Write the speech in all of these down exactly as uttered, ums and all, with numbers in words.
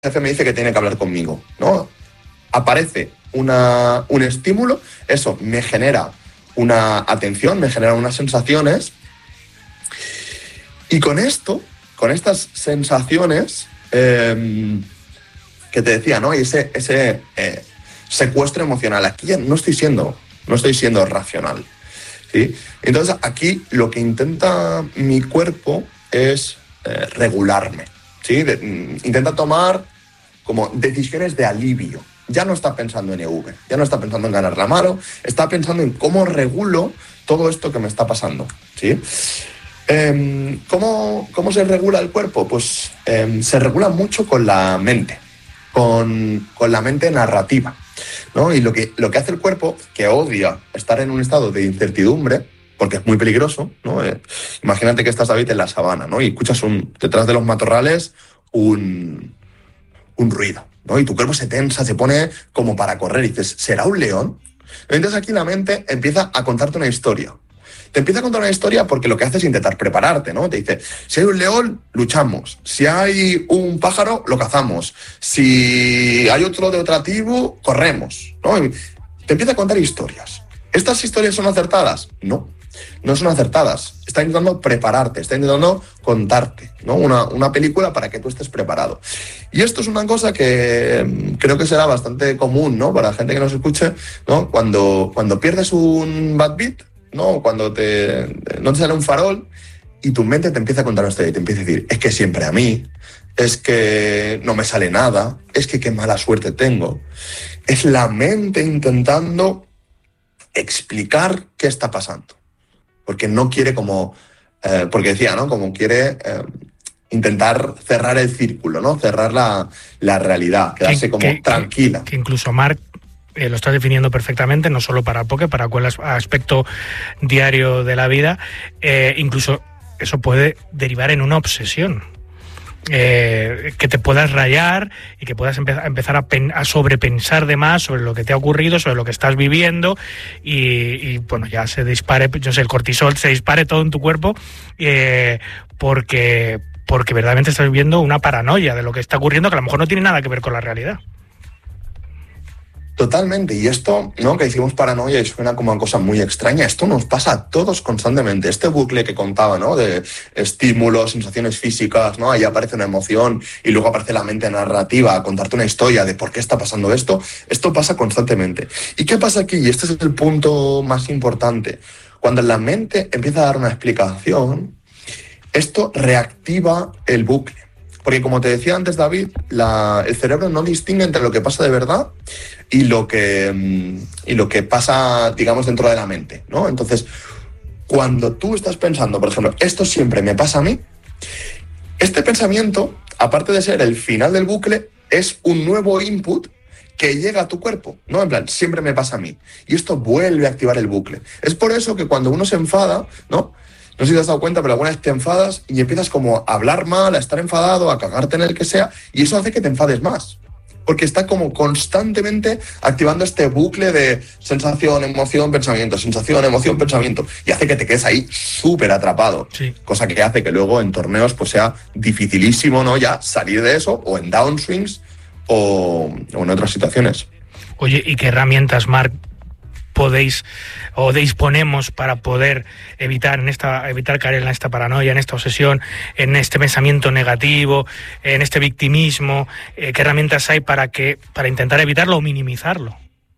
jefe me dice que tiene que hablar conmigo, ¿no? Aparece una, un estímulo, eso me genera una atención, me genera unas sensaciones, y con esto, con estas sensaciones eh, que te decía, ¿no? Y ese, ese eh, secuestro emocional, aquí ya no estoy siendo, no estoy siendo racional, ¿sí? Entonces aquí lo que intenta mi cuerpo es eh, regularme, ¿sí? De, intenta tomar como decisiones de alivio. Ya no está pensando en E V, ya no está pensando en ganar la mano, está pensando en cómo regulo todo esto que me está pasando, ¿sí? Eh, ¿cómo, ¿Cómo se regula el cuerpo? Pues eh, se regula mucho con la mente, con, con la mente narrativa, ¿no? Y lo que, lo que hace el cuerpo, que odia estar en un estado de incertidumbre, porque es muy peligroso, ¿no? Eh, imagínate que estás, David, en la sabana, ¿no? Y escuchas un, detrás de los matorrales un, un ruido, ¿no? Y tu cuerpo se tensa, se pone como para correr y dices, ¿será un león? Entonces aquí la mente empieza a contarte una historia. Te empieza a contar una historia porque lo que hace es intentar prepararte, ¿no? Te dice, si hay un león, luchamos. Si hay un pájaro, lo cazamos. Si hay otro de otra tribu, corremos, ¿no? Y te empieza a contar historias. ¿Estas historias son acertadas? No, no son acertadas. Está intentando prepararte, está intentando contarte, ¿no? Una, una película para que tú estés preparado. Y esto es una cosa que creo que será bastante común, ¿no? Para la gente que nos escuche, ¿no? Cuando, cuando pierdes un bad beat, ¿no? Cuando te, no te sale un farol y tu mente te empieza a contar una historia y te empieza a decir, es que siempre a mí, es que no me sale nada, es que qué mala suerte tengo. Es la mente intentando explicar qué está pasando. Porque no quiere como, eh, porque decía, ¿no? Como quiere eh, intentar cerrar el círculo, ¿no? Cerrar la, la realidad, quedarse que, como que, tranquila. Que, que incluso Marc eh, lo está definiendo perfectamente, no solo para el póker, para cualquier aspecto diario de la vida. Eh, incluso eso puede derivar en una obsesión. Eh, que te puedas rayar y que puedas empe- empezar a, pen- a sobrepensar de más sobre lo que te ha ocurrido, sobre lo que estás viviendo y, y bueno, ya se dispare, yo sé, el cortisol se dispare todo en tu cuerpo eh, porque, porque verdaderamente estás viviendo una paranoia de lo que está ocurriendo que a lo mejor no tiene nada que ver con la realidad. Totalmente, y esto, ¿no? Que decimos paranoia y suena como una cosa muy extraña, esto nos pasa a todos constantemente. Este bucle que contaba, ¿no? De estímulos, sensaciones físicas, ¿no? Ahí aparece una emoción y luego aparece la mente narrativa a contarte una historia de por qué está pasando esto. Esto pasa constantemente. ¿Y qué pasa aquí? Y este es el punto más importante. Cuando la mente empieza a dar una explicación, esto reactiva el bucle. Porque como te decía antes, David, la, el cerebro no distingue entre lo que pasa de verdad y lo que, y lo que pasa, digamos, dentro de la mente, ¿no? Entonces, cuando tú estás pensando, por ejemplo, esto siempre me pasa a mí, este pensamiento, aparte de ser el final del bucle, es un nuevo input que llega a tu cuerpo, ¿no? En plan, siempre me pasa a mí. Y esto vuelve a activar el bucle. Es por eso que cuando uno se enfada, ¿no? No sé si te has dado cuenta, pero alguna vez te enfadas y empiezas como a hablar mal, a estar enfadado, a cagarte en el que sea, y eso hace que te enfades más. Porque está como constantemente activando este bucle de sensación, emoción, pensamiento, sensación, emoción, pensamiento, y hace que te quedes ahí súper atrapado. Sí. Cosa que hace que luego en torneos pues sea dificilísimo, ¿no? Ya salir de eso, o en downswings, o, o en otras situaciones. Oye, ¿y qué herramientas, Marc, podéis o disponemos para poder evitar en esta evitar caer en esta paranoia, en esta obsesión, en este pensamiento negativo, en este victimismo? Eh, ¿Qué herramientas hay para que para intentar evitarlo o minimizarlo?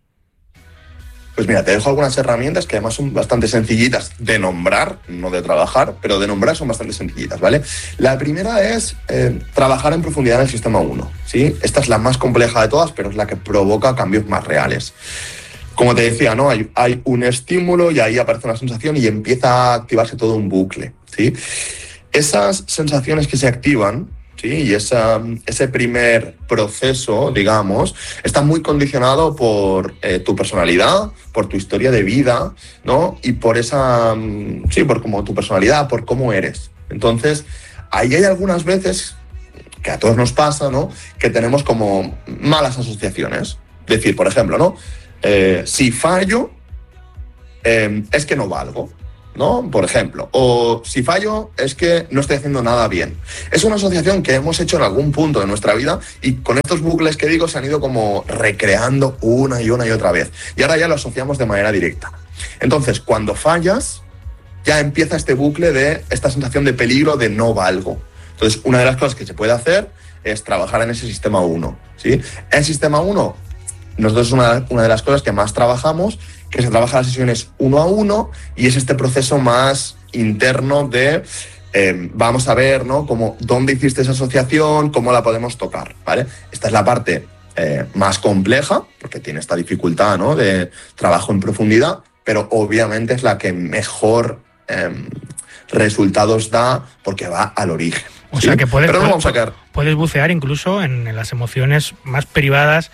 Pues mira, te dejo algunas herramientas que además son bastante sencillitas de nombrar, no de trabajar, pero de nombrar son bastante sencillitas, ¿vale? La primera es eh, trabajar en profundidad en el sistema uno, ¿sí? Esta es la más compleja de todas, pero es la que provoca cambios más reales. Como te decía, ¿no? Hay, hay un estímulo y ahí aparece una sensación y empieza a activarse todo un bucle, ¿sí? Esas sensaciones que se activan, ¿sí? Y esa, ese primer proceso, digamos, está muy condicionado por eh, tu personalidad, por tu historia de vida, ¿no? Y por esa, sí, por como tu personalidad, por cómo eres. Entonces, ahí hay algunas veces, que a todos nos pasa, ¿no? Que tenemos como malas asociaciones. Es decir, por ejemplo, ¿no? Eh, si fallo, eh, es que no valgo. ¿no? Por ejemplo. O si fallo, es que no estoy haciendo nada bien. Es una asociación que hemos hecho en algún punto de nuestra vida y con estos bucles que digo se han ido como recreando una y una y otra vez. Y ahora ya lo asociamos de manera directa. Entonces, cuando fallas, ya empieza este bucle de esta sensación de peligro, de no valgo. Entonces, una de las cosas que se puede hacer es trabajar en ese sistema uno, ¿sí? El sistema uno, nosotros es una, una de las cosas que más trabajamos, que se trabaja las sesiones uno a uno y es este proceso más interno de eh, vamos a ver, ¿no? Cómo, dónde hiciste esa asociación, cómo la podemos tocar, ¿vale? Esta es la parte eh, más compleja, porque tiene esta dificultad, ¿no? De trabajo en profundidad, pero obviamente es la que mejor eh, resultados da porque va al origen. O ¿sí? sea que puedes, pero no puedes, vamos a sacar. puedes bucear incluso en, en las emociones más privadas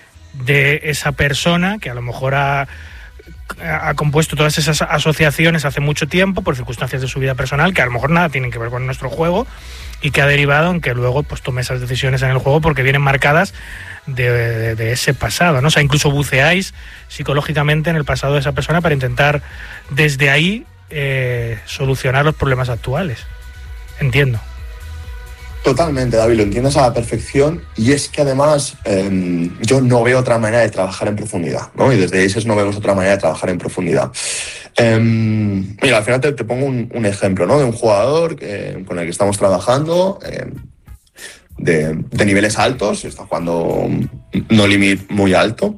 de esa persona que a lo mejor ha, ha compuesto todas esas asociaciones hace mucho tiempo por circunstancias de su vida personal que a lo mejor nada tienen que ver con nuestro juego y que ha derivado en que luego pues tome esas decisiones en el juego porque vienen marcadas de, de, de ese pasado, ¿no? O sea, incluso buceáis psicológicamente en el pasado de esa persona para intentar desde ahí eh, solucionar los problemas actuales. Entiendo. Totalmente, David, lo entiendes a la perfección y es que además eh, yo no veo otra manera de trabajar en profundidad, ¿no? Y desde I S E S no vemos otra manera de trabajar en profundidad. Eh, mira, al final te, te pongo un, un ejemplo, ¿no? De un jugador que, con el que estamos trabajando eh, de, de niveles altos, está jugando no limit muy alto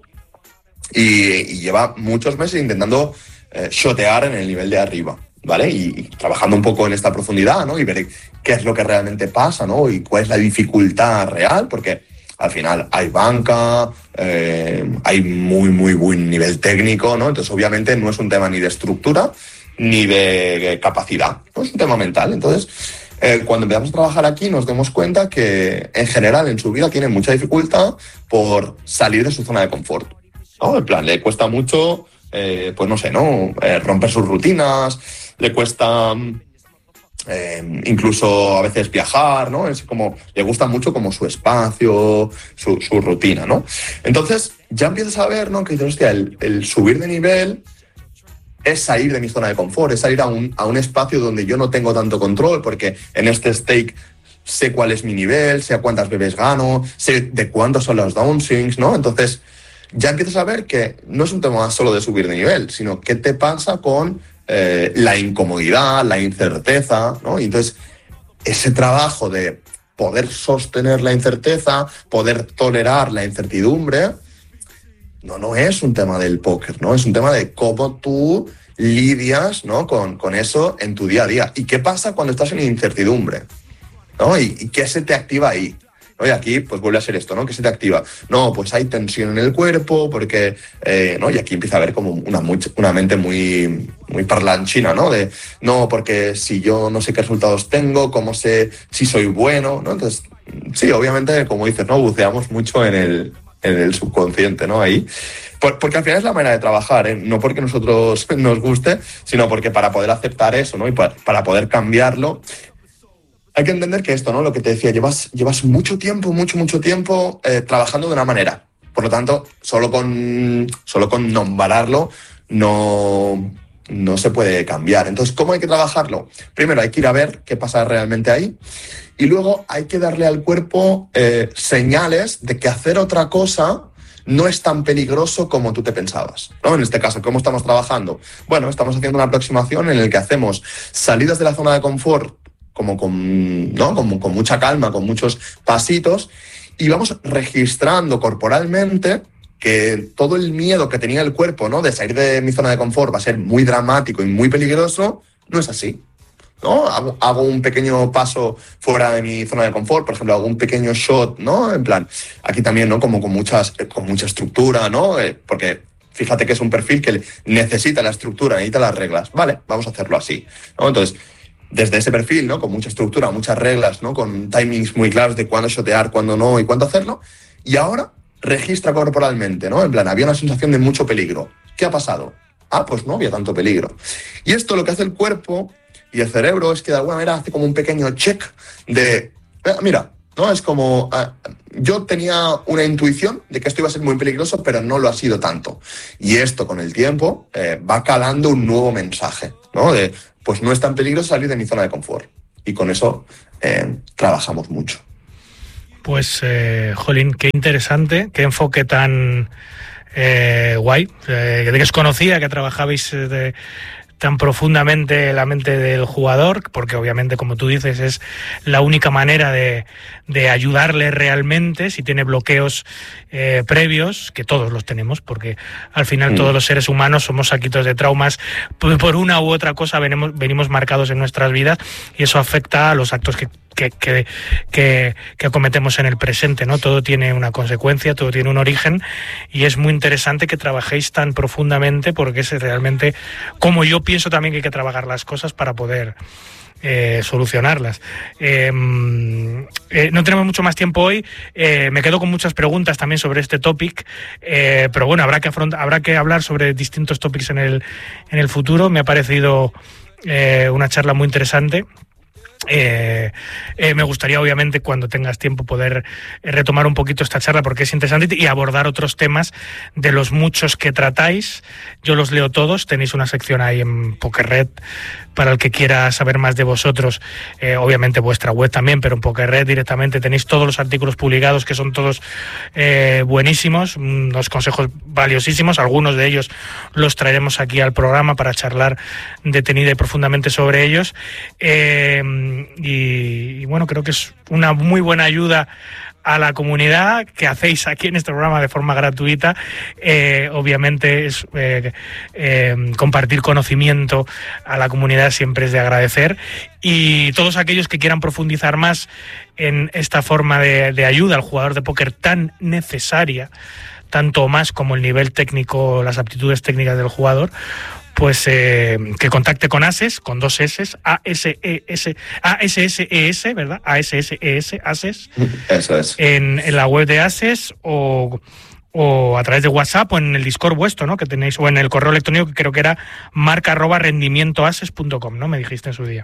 y, y lleva muchos meses intentando eh, shotear en el nivel de arriba, ¿vale? Y, y trabajando un poco en esta profundidad, ¿no? Y ver qué es lo que realmente pasa, ¿no? Y cuál es la dificultad real, porque al final hay banca, eh, hay muy, muy buen nivel técnico, ¿no? Entonces, obviamente, no es un tema ni de estructura ni de capacidad, ¿no? Es un tema mental. Entonces, eh, cuando empezamos a trabajar aquí, nos damos cuenta que, en general, en su vida tiene mucha dificultad por salir de su zona de confort, ¿no? En plan, le cuesta mucho, eh, pues no sé, ¿no? Eh, romper sus rutinas, le cuesta eh, incluso a veces viajar, ¿no? Es como, le gusta mucho como su espacio, su, su rutina, ¿no? Entonces ya empiezas a ver, ¿no? Que dices, hostia, el, el subir de nivel es salir de mi zona de confort, es salir a un, a un espacio donde yo no tengo tanto control, porque en este stake sé cuál es mi nivel, sé a cuántas bebés gano, sé de cuántos son los downswings, ¿no? Entonces ya empiezas a ver que no es un tema solo de subir de nivel, sino qué te pasa con eh, la incomodidad, la incerteza, ¿no? Y entonces ese trabajo de poder sostener la incerteza, poder tolerar la incertidumbre, no, no es un tema del póker, ¿no? Es un tema de cómo tú lidias, ¿no? con, con eso en tu día a día. ¿Y qué pasa cuando estás en incertidumbre? ¿No? ¿Y, y qué se te activa ahí? ¿No? Y aquí pues vuelve a ser esto, ¿no? ¿Qué se te activa? No, pues hay tensión en el cuerpo, porque, eh, ¿no? Y aquí empieza a haber como una, una mente muy, muy parlanchina, ¿no? De, no, porque si yo no sé qué resultados tengo, cómo sé si soy bueno, ¿no? Entonces, sí, obviamente, como dices, ¿no? Buceamos mucho en el, en el subconsciente, ¿no? Ahí. Por, porque al final es la manera de trabajar, ¿eh? No porque nosotros nos guste, sino porque para poder aceptar eso, ¿no? Y para, para poder cambiarlo, hay que entender que esto, ¿no? Lo que te decía, llevas, llevas mucho tiempo, mucho, mucho tiempo eh, trabajando de una manera. Por lo tanto, solo con, solo con nombrarlo no, no se puede cambiar. Entonces, ¿cómo hay que trabajarlo? Primero, hay que ir a ver qué pasa realmente ahí. Y luego hay que darle al cuerpo eh, señales de que hacer otra cosa no es tan peligroso como tú te pensabas, ¿no? En este caso, ¿cómo estamos trabajando? Bueno, estamos haciendo una aproximación en la que hacemos salidas de la zona de confort como con, ¿no? como con mucha calma, con muchos pasitos, y vamos registrando corporalmente que todo el miedo que tenía el cuerpo, ¿no? de salir de mi zona de confort va a ser muy dramático y muy peligroso, no es así, ¿no? Hago, hago un pequeño paso fuera de mi zona de confort, por ejemplo, hago un pequeño shot, ¿no? En plan, aquí también, ¿no? Como con, muchas, con mucha estructura, ¿no? Eh, porque fíjate que es un perfil que necesita la estructura, necesita las reglas. Vale, vamos a hacerlo así, ¿no? Entonces, desde ese perfil, ¿no? Con mucha estructura, muchas reglas, ¿no? Con timings muy claros de cuándo shotear, cuándo no y cuándo hacerlo. Y ahora registra corporalmente, ¿no? En plan, había una sensación de mucho peligro. ¿Qué ha pasado? Ah, pues no había tanto peligro. Y esto lo que hace el cuerpo y el cerebro es que de alguna manera hace como un pequeño check de, mira, ¿no? Es como, uh, yo tenía una intuición de que esto iba a ser muy peligroso, pero no lo ha sido tanto. Y esto con el tiempo eh, va calando un nuevo mensaje. ¿no? De, pues no es tan peligroso salir de mi zona de confort. Y con eso eh, trabajamos mucho. Pues, eh, jolín, qué interesante, qué enfoque tan eh, guay. Eh, que desconocía que trabajabais eh, de, tan profundamente la mente del jugador, porque obviamente, como tú dices, es la única manera de, de ayudarle realmente si tiene bloqueos eh, previos, que todos los tenemos, porque al final mm. todos los seres humanos somos saquitos de traumas, por una u otra cosa venimos, venimos marcados en nuestras vidas, y eso afecta a los actos que Que, que, que, que acometemos en el presente, ¿no? Todo tiene una consecuencia, todo tiene un origen, y es muy interesante que trabajéis tan profundamente, porque es realmente como yo pienso también que hay que trabajar las cosas para poder eh, solucionarlas. Eh, eh, no tenemos mucho más tiempo hoy, eh, me quedo con muchas preguntas también sobre este topic, eh, pero bueno, habrá que afrontar, habrá que hablar sobre distintos topics en el, en el futuro. Me ha parecido eh, una charla muy interesante. Eh, eh, me gustaría, obviamente, cuando tengas tiempo, poder eh, retomar un poquito esta charla, porque es interesante, y abordar otros temas de los muchos que tratáis. Yo los leo todos, tenéis una sección ahí en PokerRed para el que quiera saber más de vosotros, eh, obviamente vuestra web también, pero en PokerRed directamente tenéis todos los artículos publicados, que son todos eh, buenísimos, unos consejos valiosísimos. Algunos de ellos los traeremos aquí al programa para charlar detenida y profundamente sobre ellos. eh, Y, y bueno, creo que es una muy buena ayuda a la comunidad que hacéis aquí en este programa de forma gratuita. Eh, obviamente es, eh, eh, compartir conocimiento a la comunidad siempre es de agradecer, y todos aquellos que quieran profundizar más en esta forma de, de ayuda al jugador de póker tan necesaria, tanto más como el nivel técnico, las aptitudes técnicas del jugador, pues eh, que contacte con ASES, con dos S, A S E S, A S S E S, ¿verdad? A S S E S, ASES. Eso es. En, en la web de ASES, o, o a través de WhatsApp, o en el Discord vuestro, ¿no? Que tenéis, o en el correo electrónico, que creo que era marca arroba rendimiento ases punto com, ¿no? Me dijiste en su día.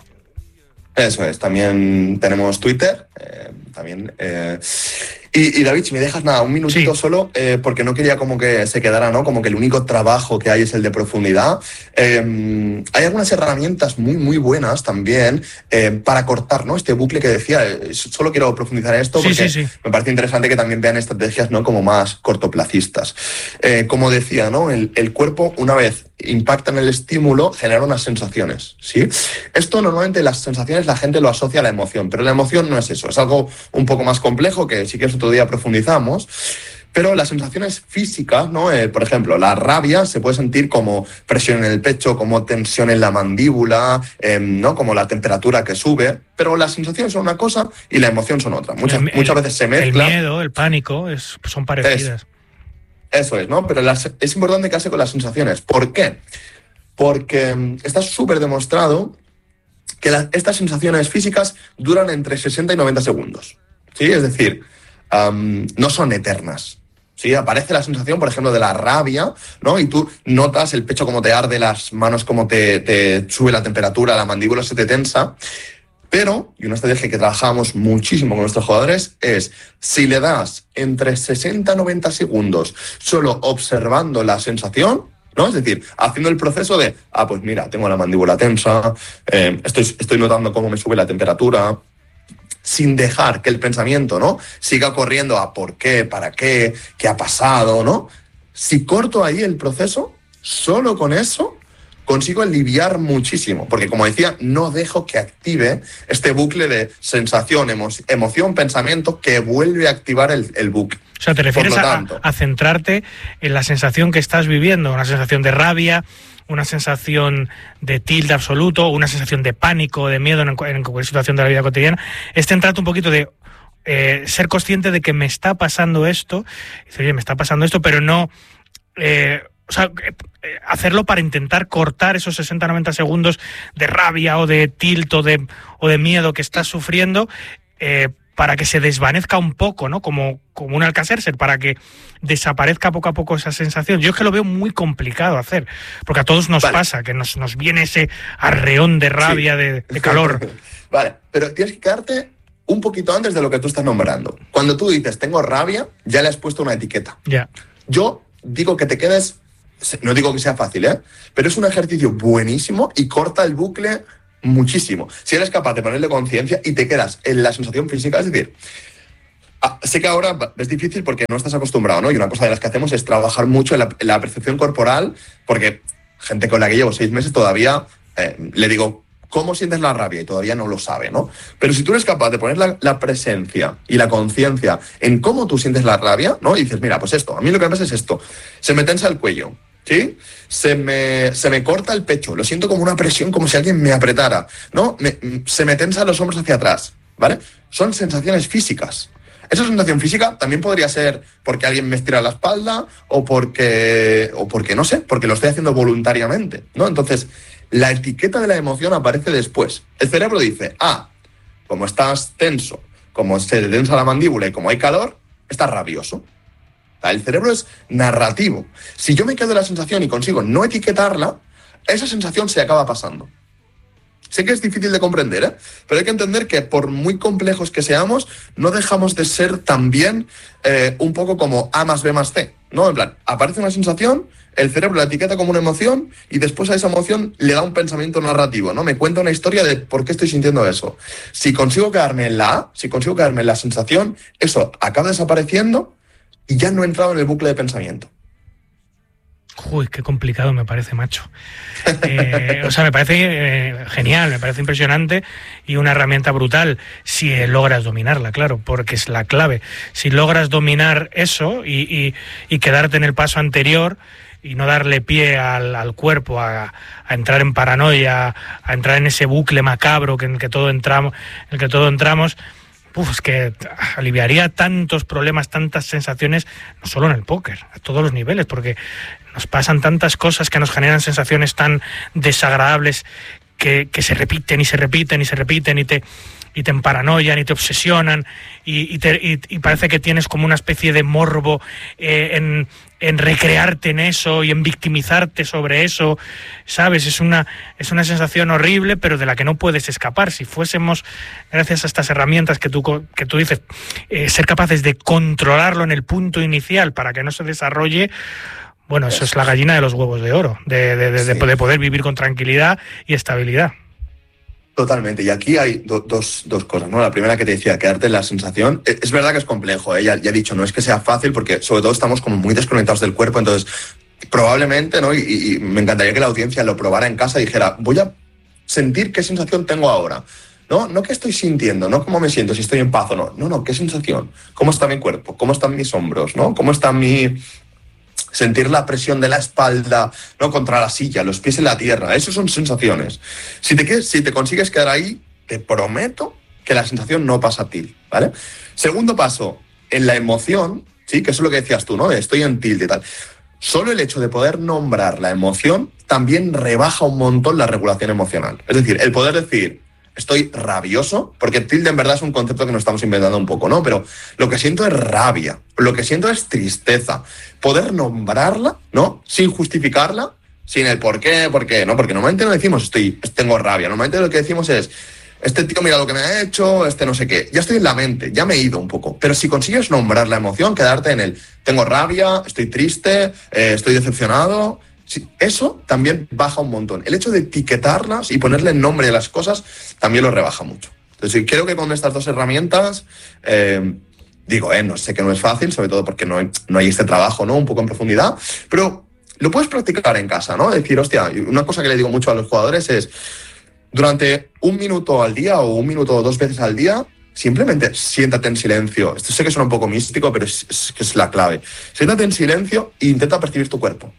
Eso es. También tenemos Twitter, eh, también... Eh, Y, y David, si me dejas nada, un minutito sí. solo, eh, porque no quería como que se quedara, ¿no? Como que el único trabajo que hay es el de profundidad. Eh, hay algunas herramientas muy, muy buenas también eh, para cortar, ¿no? Este bucle que decía. Eh, solo quiero profundizar en esto porque sí, sí, sí. me parece interesante que también vean estrategias, ¿no? Como más cortoplacistas. Eh, como decía, ¿no? El, el cuerpo, una vez impacta en el estímulo, genera unas sensaciones, ¿sí? Esto normalmente, las sensaciones, la gente lo asocia a la emoción, pero la emoción no es eso, es algo un poco más complejo que sí que es otro día profundizamos. Pero las sensaciones físicas, ¿no? Eh, por ejemplo, la rabia se puede sentir como presión en el pecho, como tensión en la mandíbula, eh, ¿no? Como la temperatura que sube. Pero las sensaciones son una cosa y la emoción son otra. Muchas, el, muchas veces se mezclan. El miedo, el pánico, es, son parecidas. Es, eso es, ¿no? Pero las, es importante quedarse con las sensaciones. ¿Por qué? Porque um, está súper demostrado que la, estas sensaciones físicas duran entre sesenta y noventa segundos. ¿Sí? Es decir, um, no son eternas. ¿Sí? Aparece la sensación, por ejemplo, de la rabia, ¿no? Y tú notas el pecho como te arde, las manos como te, te sube la temperatura, la mandíbula se te tensa. Pero, y una estrategia que trabajamos muchísimo con nuestros jugadores es, si le das entre sesenta a noventa segundos solo observando la sensación, ¿no? Es decir, haciendo el proceso de, ah, pues mira, tengo la mandíbula tensa, eh, estoy, estoy notando cómo me sube la temperatura, sin dejar que el pensamiento, ¿no? siga corriendo a por qué, para qué, qué ha pasado, ¿no? Si corto ahí el proceso, solo con eso consigo aliviar muchísimo, porque como decía, no dejo que active este bucle de sensación, emo- emoción, pensamiento, que vuelve a activar el, el bucle. O sea, te refieres a, a centrarte en la sensación que estás viviendo, una sensación de rabia, una sensación de tilde absoluto, una sensación de pánico, de miedo en, en cualquier situación de la vida cotidiana. Es centrarte un poquito de eh, ser consciente de que me está pasando esto, dice, oye, me está pasando esto, pero no... Eh, o sea, eh, hacerlo para intentar cortar esos sesenta a noventa segundos de rabia o de tilt o de, o de miedo que estás sufriendo, eh, para que se desvanezca un poco, ¿no? Como, como un Alka-Seltzer, para que desaparezca poco a poco esa sensación. Yo es que lo veo muy complicado hacer, porque a todos nos vale. pasa, que nos, nos viene ese arreón de rabia, sí. de, de calor. Vale, pero tienes que quedarte un poquito antes de lo que tú estás nombrando. Cuando tú dices, tengo rabia, ya le has puesto una etiqueta. Ya. Yo digo que te quedes no digo que sea fácil, ¿eh? Pero es un ejercicio buenísimo y corta el bucle muchísimo. Si eres capaz de ponerle conciencia y te quedas en la sensación física, es decir, ah, sé que ahora es difícil porque no estás acostumbrado, ¿no? Y una cosa de las que hacemos es trabajar mucho en la, en la percepción corporal, porque gente con la que llevo seis meses todavía eh, le digo, ¿cómo sientes la rabia? Y todavía no lo sabe, ¿no? Pero si tú eres capaz de poner la, la presencia y la conciencia en cómo tú sientes la rabia, ¿no? Y dices, mira, pues esto, a mí lo que me pasa es esto, se me tensa el cuello, ¿sí? Se me, se me corta el pecho, lo siento como una presión, como si alguien me apretara, ¿no? Me, se me tensan los hombros hacia atrás, ¿vale? Son sensaciones físicas. Esa sensación física también podría ser porque alguien me estira la espalda o porque, o porque no sé, porque lo estoy haciendo voluntariamente, ¿no? Entonces, la etiqueta de la emoción aparece después. El cerebro dice, ah, como estás tenso, como se te tensa la mandíbula y como hay calor, estás rabioso. El cerebro es narrativo. Si yo me quedo en la sensación y consigo no etiquetarla, esa sensación se acaba pasando. Sé que es difícil de comprender, ¿eh? Pero hay que entender que por muy complejos que seamos, no dejamos de ser también eh, un poco como A más B más C, ¿no? En plan, aparece una sensación, el cerebro la etiqueta como una emoción y después a esa emoción le da un pensamiento narrativo, ¿no? Me cuenta una historia de por qué estoy sintiendo eso. Si consigo quedarme en la A, si consigo quedarme en la sensación, eso acaba desapareciendo y ya no he entrado en el bucle de pensamiento. Uy, qué complicado me parece, macho. Eh, o sea, me parece eh, genial, me parece impresionante y una herramienta brutal si eh, logras dominarla, claro, porque es la clave. Si logras dominar eso y, y, y quedarte en el paso anterior y no darle pie al, al cuerpo a, a entrar en paranoia, a entrar en ese bucle macabro que, en el que todo entramos, en el que todo entramos, uf, es que aliviaría tantos problemas, tantas sensaciones, no solo en el póker, a todos los niveles, porque nos pasan tantas cosas que nos generan sensaciones tan desagradables que, que se repiten y se repiten y se repiten y te, y te emparanoian y te obsesionan y, y, te, y, y parece que tienes como una especie de morbo eh, en, en recrearte en eso y en victimizarte sobre eso, ¿sabes? Es una, es una sensación horrible, pero de la que no puedes escapar. Si fuésemos, gracias a estas herramientas que tú, que tú dices, eh, ser capaces de controlarlo en el punto inicial para que no se desarrolle, bueno, eso es la gallina de los huevos de oro, de, de, de, sí. de poder vivir con tranquilidad y estabilidad. Totalmente, y aquí hay do, dos, dos cosas, ¿no? La primera que te decía, quedarte en la sensación. Es, es verdad que es complejo, ¿eh? ya, ya he dicho, no es que sea fácil porque sobre todo estamos como muy desconectados del cuerpo, entonces probablemente, ¿no? Y, y me encantaría que la audiencia lo probara en casa y dijera, voy a sentir qué sensación tengo ahora. No, no qué estoy sintiendo, no cómo me siento, si estoy en paz o no. No, no, qué sensación, cómo está mi cuerpo, cómo están mis hombros, ¿no? Cómo está mi... sentir la presión de la espalda, ¿no? Contra la silla, los pies en la tierra. Esas son sensaciones. Si te, quedes, si te consigues quedar ahí, te prometo que la sensación no pasa a ti, ¿vale? Segundo paso, en la emoción, ¿sí? Que eso es lo que decías tú, ¿no? Estoy en tilde y tal. Solo el hecho de poder nombrar la emoción también rebaja un montón la regulación emocional. Es decir, el poder decir, estoy rabioso, porque tilde en verdad es un concepto que nos estamos inventando un poco, ¿no? Pero lo que siento es rabia, lo que siento es tristeza. Poder nombrarla, ¿no? Sin justificarla, sin el por qué, por qué, ¿no? Porque normalmente no decimos estoy, tengo rabia, normalmente lo que decimos es este tío mira lo que me ha hecho, este no sé qué. Ya estoy en la mente, ya me he ido un poco. Pero si consigues nombrar la emoción, quedarte en el tengo rabia, estoy triste, eh, estoy decepcionado... Sí, eso también baja un montón. El hecho de etiquetarlas y ponerle nombre a las cosas también lo rebaja mucho. Entonces, creo que con estas dos herramientas, eh, digo, eh, no sé que no es fácil, sobre todo porque no hay, no hay este trabajo, ¿no? Un poco en profundidad, pero lo puedes practicar en casa, ¿no? Es decir, hostia, una cosa que le digo mucho a los jugadores es, durante un minuto al día o un minuto o dos veces al día, simplemente siéntate en silencio. Esto sé que suena un poco místico, pero es, es, es la clave. Siéntate en silencio e intenta percibir tu cuerpo.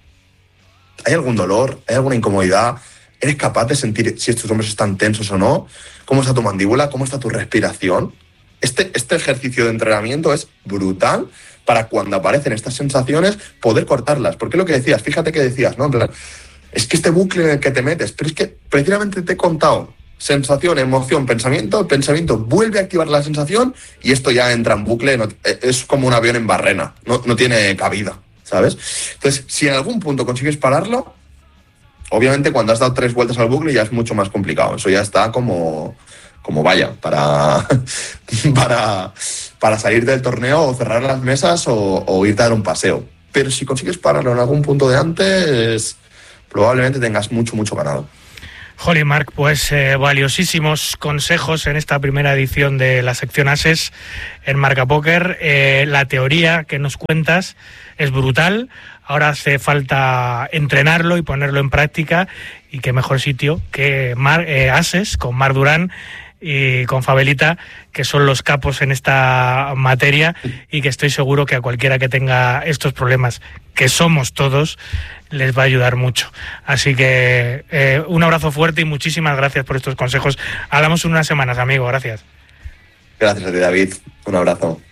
¿Hay algún dolor? ¿Hay alguna incomodidad? ¿Eres capaz de sentir si estos hombros están tensos o no? ¿Cómo está tu mandíbula? ¿Cómo está tu respiración? Este, este ejercicio de entrenamiento es brutal para cuando aparecen estas sensaciones poder cortarlas. Porque lo que decías, fíjate que decías, ¿no? En plan, es que este bucle en el que te metes, pero es que precisamente te he contado sensación, emoción, pensamiento, el pensamiento vuelve a activar la sensación y esto ya entra en bucle, no, es como un avión en barrena, no, no tiene cabida, ¿sabes? Entonces, si en algún punto consigues pararlo, obviamente cuando has dado tres vueltas al bucle ya es mucho más complicado, eso ya está como, como vaya, para, para, para salir del torneo o cerrar las mesas o, o irte a dar un paseo. pero si consigues pararlo en algún punto de antes, probablemente tengas mucho, mucho ganado. Jolly, Marc, pues eh, valiosísimos consejos en esta primera edición de la sección Ases en Marca Póker. Eh, la teoría que nos cuentas es brutal. Ahora hace falta entrenarlo y ponerlo en práctica, y qué mejor sitio que Mar, eh, Ases con Marc Durán y con Fabelita, que son los capos en esta materia, y que estoy seguro que a cualquiera que tenga estos problemas, que somos todos, les va a ayudar mucho. Así que eh, un abrazo fuerte y muchísimas gracias por estos consejos. Hablamos en unas semanas, amigo. Gracias. Gracias a ti, David. Un abrazo.